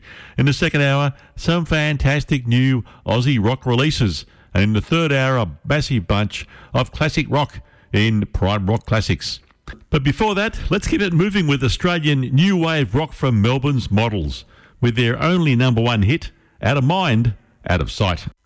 In the second hour, some fantastic new Aussie rock releases. And in the third hour, a massive bunch of classic rock in Prime Rock Classics. But before that, let's keep it moving with Australian new wave rock from Melbourne's Models, with their only number one hit, Out of Mind, Out of Sight.